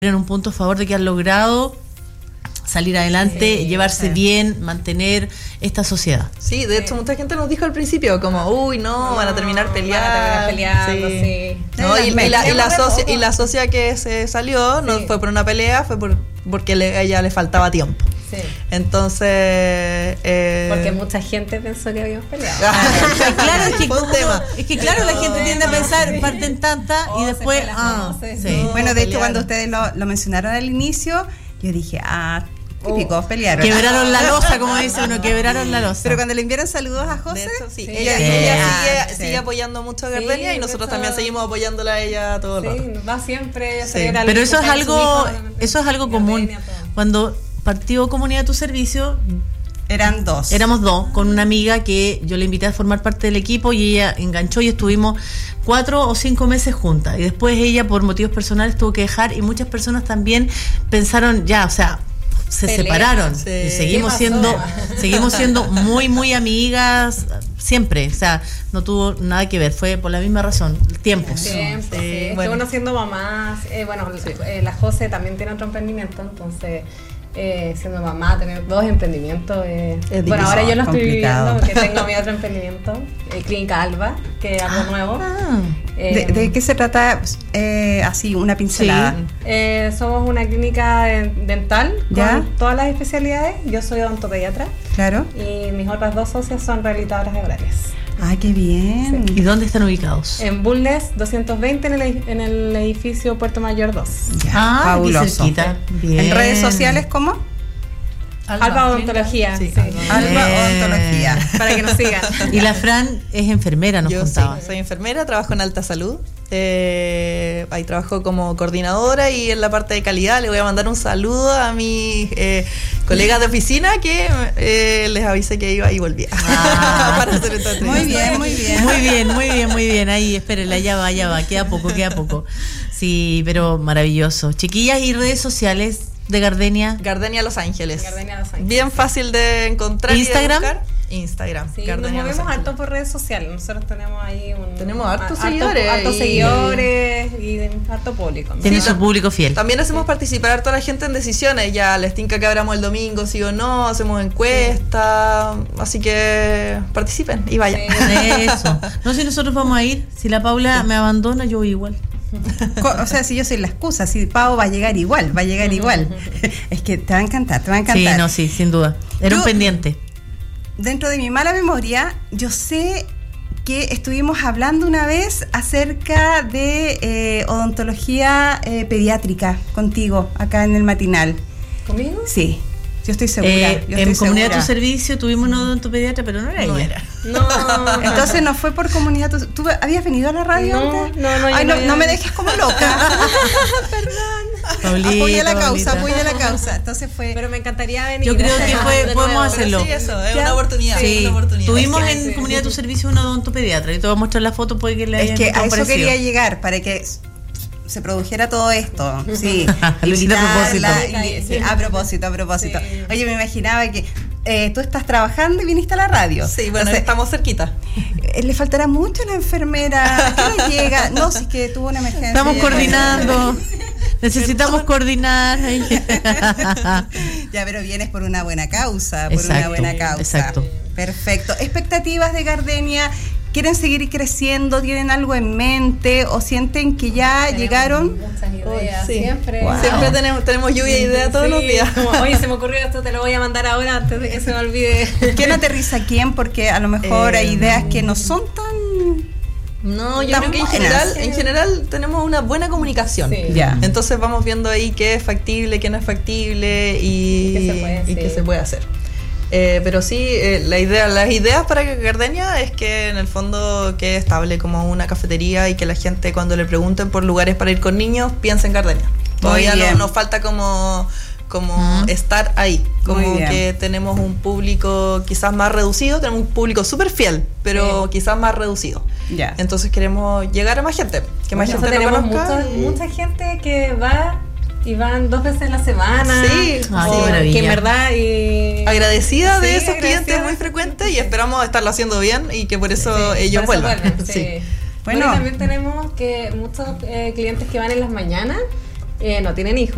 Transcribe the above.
en un punto a favor de que han logrado salir adelante, llevarse bien, mantener esta sociedad. Sí, de hecho mucha gente nos dijo al principio como, uy, no, van a terminar peleando. No, y la socia que se salió no fue por una pelea, fue porque a ella le faltaba tiempo. Sí. Entonces porque mucha gente pensó que habíamos peleado. Claro, es que claro, la gente tiende a pensar, parten tantas y después Bueno, de hecho cuando ustedes lo mencionaron al inicio, yo dije, típico, pelearon. Quebraron la losa, como dice uno, quebraron la losa. Pero cuando le enviaron saludos a José, hecho, ella sigue apoyando mucho a Gardenia y nosotros también seguimos apoyándola a ella todo el rato. Va siempre. Pero eso es algo común. Cuando partió Comunidad a tu Servicio, éramos dos, con una amiga que yo le invité a formar parte del equipo y ella enganchó y estuvimos 4 o 5 meses juntas. Y después ella, por motivos personales, tuvo que dejar y muchas personas también pensaron, se separaron. Y seguimos siendo muy, muy amigas siempre. O sea, no tuvo nada que ver, fue por la misma razón, tiempos. Bueno, siendo mamás, la José también tiene otro emprendimiento, entonces siendo mamá, tener 2 emprendimientos bueno, ahora yo lo estoy viviendo porque tengo mi otro emprendimiento, Clínica Alba, que es algo nuevo. ¿De qué se trata? Así, una pincelada. Somos una clínica dental con todas las especialidades. Yo soy odontopediatra. Claro. Y mis otras 2 socias son rehabilitadoras horarias. ¡Ay, qué bien! ¿Y dónde están ubicados? En Bulnes 220 en el edificio Puerto Mayor 2. Fabuloso. Bien. ¿En redes sociales cómo? Alba Odontología. Alba Odontología. Para que nos sigan. Y la Fran es enfermera, nos contaba. Sí, soy enfermera, trabajo en Alta Salud. Ahí trabajo como coordinadora y en la parte de calidad le voy a mandar un saludo a mis colegas de oficina que les avisé que iba y volvía para hacer esta entrevista. Muy bien, ahí espérenla, ya va, queda poco. Sí, pero maravilloso. Chiquillas, ¿y redes sociales de Gardenia? Gardenia Los Ángeles. Bien fácil de encontrar. ¿Instagram? Y de buscar. Instagram. Sí, nos movemos harto por redes sociales. Nosotros tenemos ahí hartos seguidores y harto público, ¿no? Tiene su público fiel. También hacemos participar a toda la gente en decisiones. Ya les tinca que abramos el domingo, sí o no, hacemos encuestas, así que participen y vayan. Eso. No, si nosotros vamos a ir, si la Paula me abandona, yo voy igual. O sea, si yo soy la excusa, si Pau va a llegar igual. Es que te va a encantar. Sí, sin duda. Era un pendiente. Dentro de mi mala memoria, yo sé que estuvimos hablando una vez acerca de odontología pediátrica contigo, acá en el matinal. ¿Conmigo? Sí, yo estoy segura. En Comunidad a tu Servicio tuvimos una odontopediatra, pero no era ella. No. Entonces no fue por Comunidad. ¿Tú habías venido a la radio antes? No me dejes como loca. Perdón. Paulita, apoya la causa. Entonces fue. Pero me encantaría venir. Yo creo que podemos hacerlo. Sí, eso, es una oportunidad. Sí. Tuvimos en Comunidad a tu Servicio una odontopediatra. Yo te voy a mostrar la foto porque le es que a eso quería llegar, para que se produjera todo esto. Sí. A propósito. Sí. Oye, me imaginaba que tú estás trabajando y viniste a la radio. Sí, bueno, entonces, estamos cerquita. Le faltará mucho a la enfermera. ¿A qué hora llega? No, si es que tuvo una emergencia. Estamos coordinando. Necesitamos coordinar. Ya, pero vienes por una buena causa. Exacto. Perfecto. ¿Expectativas de Gardenia? ¿Quieren seguir creciendo? ¿Tienen algo en mente? ¿O sienten que ya llegaron? Muchas ideas. Siempre. Wow. Siempre tenemos lluvia de ideas todos los días. Oye, se me ocurrió esto, te lo voy a mandar ahora antes de que se me olvide. ¿Quién aterriza a quién? Porque a lo mejor hay ideas que no son tan... No, yo creo que en general tenemos una buena comunicación. Sí. Ya. Entonces vamos viendo ahí qué es factible, qué no es factible y qué se puede hacer. Pero sí, las ideas para Gardenia es que en el fondo quede estable como una cafetería y que la gente cuando le pregunten por lugares para ir con niños piense en Gardenia. Todavía nos falta como estar ahí, como que tenemos un público quizás más reducido, tenemos un público súper fiel, pero quizás más reducido. Ya. Entonces queremos llegar a más gente, que más gente lo conozca. Mucha gente que va y van 2 veces a la semana. Sí, qué maravilla. Que en verdad agradecida de esos clientes muy frecuentes y esperamos estarlo haciendo bien y que por eso ellos vuelvan. Bueno, también tenemos que muchos clientes que van en las mañanas no tienen hijos.